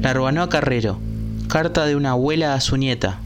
Larbanó Carrero. Carta de una abuela a su nieta.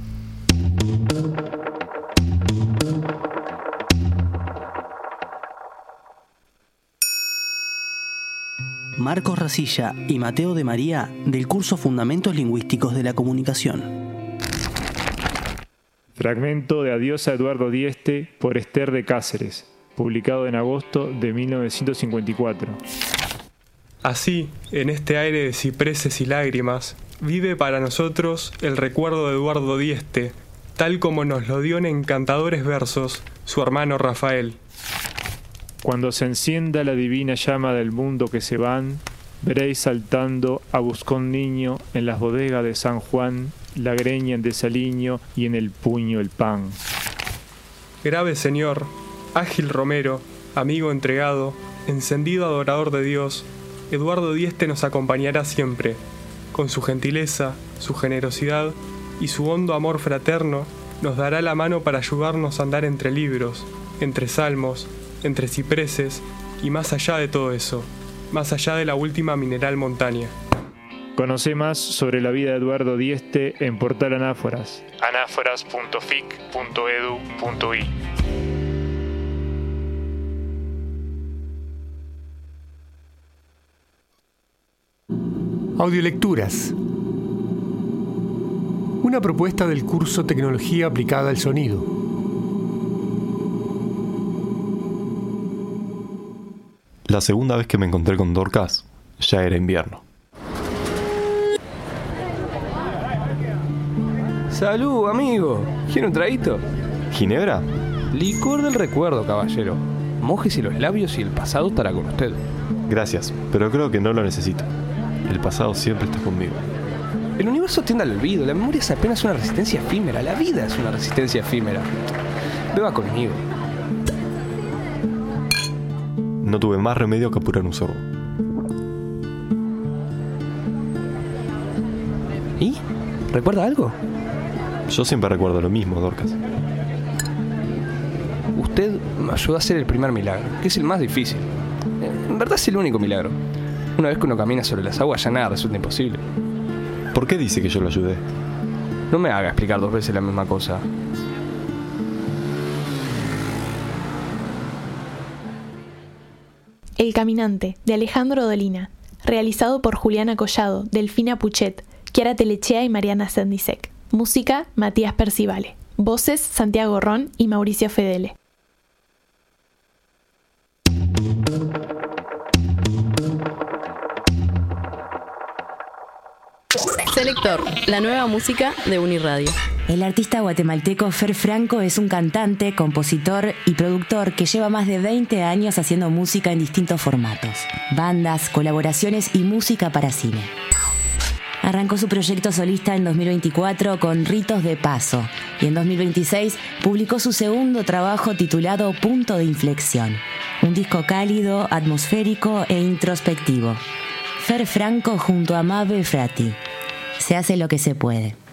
Marcos Racilla y Mateo de María, del curso Fundamentos Lingüísticos de la Comunicación. Fragmento de Adiós a Eduardo Dieste por Esther de Cáceres, publicado en agosto de 1954. Así, en este aire de cipreses y lágrimas, vive para nosotros el recuerdo de Eduardo Dieste, tal como nos lo dio en encantadores versos su hermano Rafael. Cuando se encienda la divina llama del mundo que se van, veréis saltando a Buscón niño en las bodegas de San Juan, la greña en desaliño y en el puño el pan. Grave Señor, ágil Romero, amigo entregado, encendido adorador de Dios, Eduardo Dieste nos acompañará siempre. Con su gentileza, su generosidad y su hondo amor fraterno, nos dará la mano para ayudarnos a andar entre libros, entre salmos, entre cipreses y más allá de todo eso, más allá de la última mineral montaña. Conoce más sobre la vida de Eduardo Dieste en Portal Anáforas, anáforas.fic.edu.i. Audiolecturas. Una propuesta del curso Tecnología Aplicada al Sonido. La segunda vez que me encontré con Dorcas, ya era invierno. ¡Salud, amigo! ¿Quiere un traguito? ¿Ginebra? Licor del recuerdo, caballero. Mójese los labios y el pasado estará con usted. Gracias, pero creo que no lo necesito. El pasado siempre está conmigo. El universo tiende al olvido, la memoria es apenas una resistencia efímera, la vida es una resistencia efímera. Beba conmigo. No tuve más remedio que apurar un sorbo. ¿Y? ¿Recuerda algo? Yo siempre recuerdo lo mismo, Dorcas. Usted me ayudó a hacer el primer milagro, que es el más difícil. En verdad es el único milagro. Una vez que uno camina sobre las aguas ya nada resulta imposible. ¿Por qué dice que yo lo ayudé? No me haga explicar dos veces la misma cosa. El Caminante, de Alejandro Dolina, realizado por Juliana Collado, Delfina Puchet, Chiara Telechea y Mariana Sendisek. Música, Matías Percivale. Voces, Santiago Ron y Mauricio Fedele. Selector, la nueva música de Uniradio. El artista guatemalteco Fer Franco es un cantante, compositor y productor que lleva más de 20 años haciendo música en distintos formatos, bandas, colaboraciones y música para cine. Arrancó su proyecto solista en 2024 con Ritos de Paso y en 2026 publicó su segundo trabajo titulado Punto de Inflexión, un disco cálido, atmosférico e introspectivo. Fer Franco junto a Mabe Frati. Se hace lo que se puede.